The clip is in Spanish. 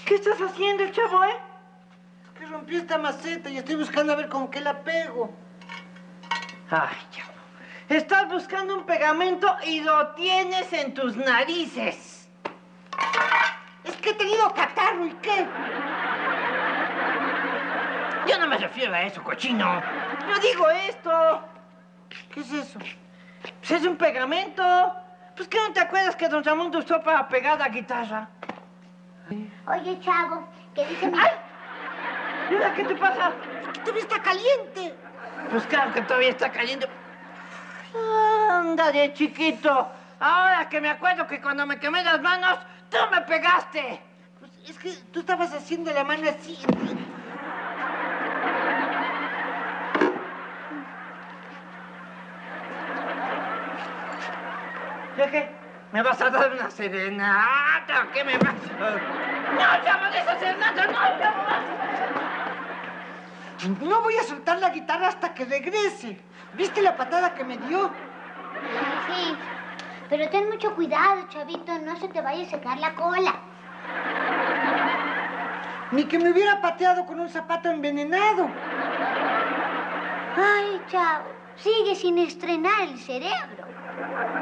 ¿Qué estás haciendo, chavo, Que rompió esta maceta y estoy buscando a ver con qué la pego. Ay, chavo. Estás buscando un pegamento y lo tienes en tus narices. Es que he tenido catarro, ¿y qué? Yo no me refiero a eso, cochino. Yo digo esto. ¿Qué es eso? Pues es un pegamento. Pues, ¿qué no te acuerdas que don Ramón te usó para pegar la guitarra? Oye, chavo, ¿qué dice mi... ¡Ay! Mira, ¿qué te pasa? Todavía está caliente. Pues claro que todavía está cayendo. Ándale, chiquito. Ahora que me acuerdo que cuando me quemé las manos, tú me pegaste. Pues es que tú estabas haciendo la mano así. ¿Ya qué? ¿Me vas a dar una serenata? ¿Qué me vas a...? ¡No llamo de esa serenata! ¡No llamo más! No voy a soltar la guitarra hasta que regrese. ¿Viste la patada que me dio? Sí, pero ten mucho cuidado, chavito, no se te vaya a secar la cola. Ni que me hubiera pateado con un zapato envenenado. Ay, chavo, sigue sin estrenar el cerebro.